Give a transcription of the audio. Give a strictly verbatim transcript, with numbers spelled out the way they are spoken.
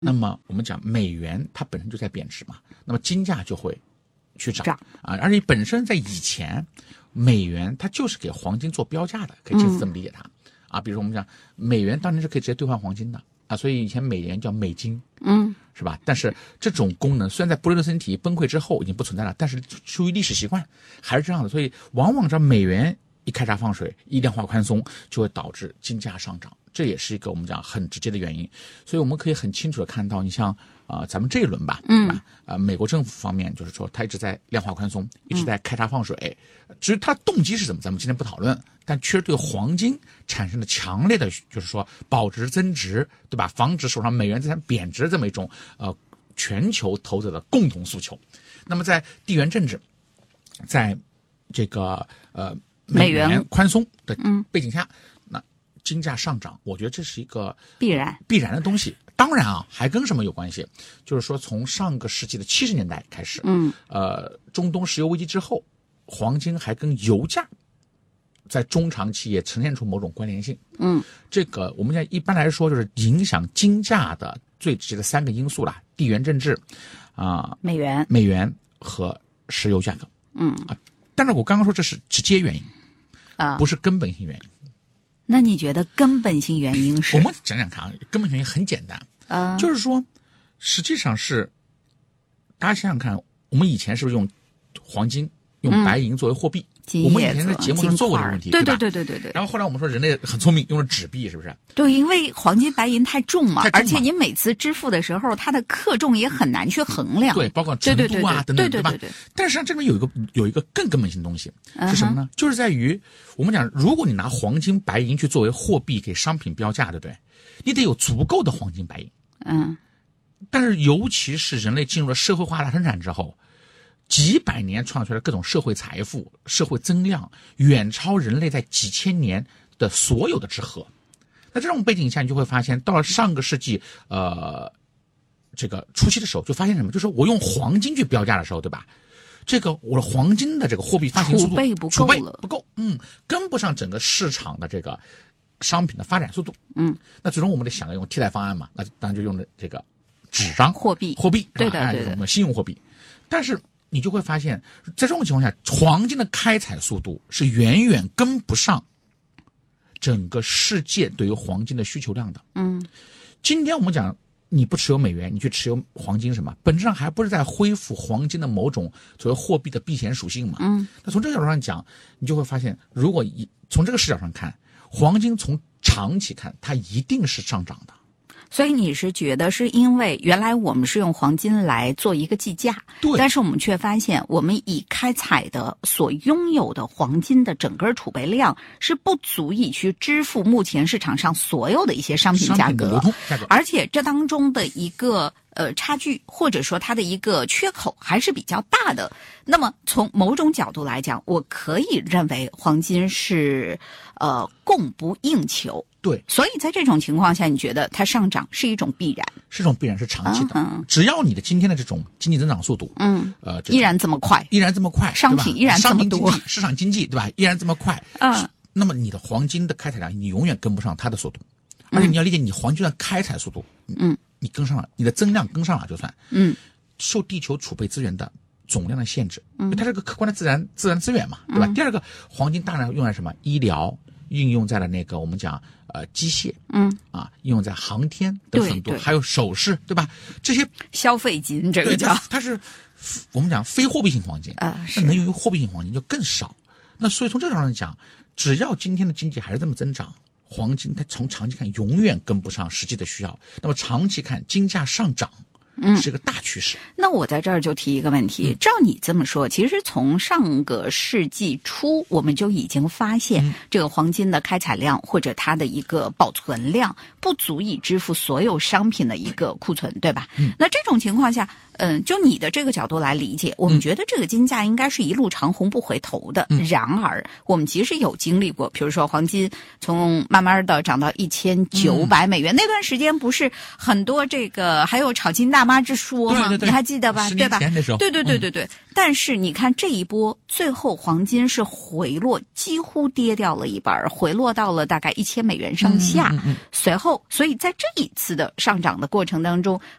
那么我们讲美元它本身就在贬值嘛，那么金价就会去涨啊，而且本身在以前美元它就是给黄金做标价的，可以这么理解它、嗯、啊。比如说我们讲美元当年是可以直接兑换黄金的啊，所以以前美元叫美金， 嗯， 是吧？但是这种功能虽然在布雷顿森体崩溃之后已经不存在了，但是出于历史习惯还是这样的，所以往往这美元一开闸放水，一量化宽松，就会导致金价上涨，这也是一个我们讲很直接的原因。所以我们可以很清楚的看到，你像啊、呃，咱们这一轮吧， 嗯， 啊、呃，美国政府方面就是说，它一直在量化宽松，一直在开闸放水。嗯、至于它动机是什么，咱们今天不讨论，但确实对黄金产生了强烈的，就是说保值增值，对吧？防止手上美元资产贬值这么一种呃全球投资者的共同诉求。那么在地缘政治，在这个呃。美元宽松的背景下、嗯、那金价上涨，我觉得这是一个必然必然的东西。当然啊，还跟什么有关系？就是说从上个世纪的七十年代开始， 嗯， 呃，中东石油危机之后，黄金还跟油价在中长期也呈现出某种关联性。 嗯， 这个我们讲一般来说就是影响金价的最直接的三个因素啦：地缘政治啊、呃， 美元、 美元和石油价格。 嗯啊，但是我刚刚说这是直接原因。 啊， 不是根本性原因。 那你觉得根本性原因是？ 我们讲讲看啊，根本原因很简单， 啊， 就是说，实际上是，大家想想看，我们以前是不是用黄金、用白银作为货币？ 嗯、 我们以前在节目上做过这个问题， 对对对对对对对。 然后后来我们说人类很聪明，用了纸币，是不是？ 对，因为黄金、白银太重嘛， 太重而且你每次支付的时候，它的克重也很难去衡量。 对，包括程度啊对对对对等等， 对吧？但是实际上这里面有一个有一个更根本性的东西是什么呢？ Uh-huh. 就是在于我们讲，如果你拿黄金、白银去作为货币给商品标价，对不对？你得有足够的黄金、白银。 嗯。 但是尤其是人类进入了社会化大生产之后，几百年创造出来的各种社会财富、社会增量，远超人类在几千年的所有的之和。那这种背景下，你就会发现，到了上个世纪，呃，这个初期的时候，就发现什么？就是我用黄金去标价的时候，对吧？这个我的黄金的这个货币发行速度储备不够储备了， 不够，嗯，跟不上整个市场的这个商品的发展速度， 嗯。 那最终我们得想要用替代方案嘛，那当然就用的这个纸张货币， 货币， 对的对的， 我们信用货币，但是。你就会发现，在这种情况下，黄金的开采速度是远远跟不上整个世界对于黄金的需求量的。 嗯， 今天我们讲，你不持有美元，你去持有黄金，什么？本质上还不是在恢复黄金的某种作为货币的避险属性嘛？ 嗯， 那从这个角度上讲，你就会发现，如果一从这个视角上看，黄金从长期看，它一定是上涨的。 所以你是觉得是因为原来我们是用黄金来做一个计价， 对， 但是我们却发现我们已开采的所拥有的黄金的整个储备量是不足以去支付目前市场上所有的一些商品价格， 商品的流通价格， 而且这当中的一个呃差距或者说它的一个缺口还是比较大的。那么从某种角度来讲，我可以认为黄金是呃供不应求。 对， 所以在这种情况下，你觉得它上涨是一种必然？ 是一种必然，是长期的。 嗯、 只要你的今天的这种经济增长速度， 嗯， 呃， 依然这么快， 依然这么快， 商品依然这么多， 市场经济对吧？依然这么快， 嗯， 那么你的黄金的开采量，你永远跟不上它的速度。而且你要理解，你黄金的开采速度， 嗯， 你跟上了，你的增量跟上了就算， 嗯， 受地球储备资源的总量的限制， 嗯， 它是个客观的自然自然资源嘛，对吧？ 嗯、 第二个，黄金大量用来什么？医疗。应用在了那个我们讲呃机械， 嗯啊，应用在航天的很多，还有首饰，对吧？这些消费金，这个叫它是我们讲非货币性黄金啊， 那能用于货币性黄金就更少。那所以从这个上讲，只要今天的经济还是这么增长，黄金它从长期看永远跟不上实际的需要。那么长期看，金价上涨。 嗯， 是个大趋势。 那我在这儿就提一个问题， 嗯、 照你这么说，其实从上个世纪初，我们就已经发现、嗯、这个黄金的开采量或者它的一个保存量不足以支付所有商品的一个库存，对吧？ 嗯， 那这种情况下，嗯，就你的这个角度来理解，我们觉得这个金价应该是一路长红不回头的。 嗯、 然而，我们其实有经历过，比如说黄金从慢慢的涨到一千九百美元、嗯、那段时间，不是很多这个还有炒金大妈。 妈之说嘛， 对对对， 你还记得吧？对吧？ 那时候， 对对对对对。嗯、但是你看这一波，最后黄金是回落，几乎跌掉了一半，回落到了大概一千美元上下。 嗯嗯嗯、 随后，所以在这一次的上涨的过程当中，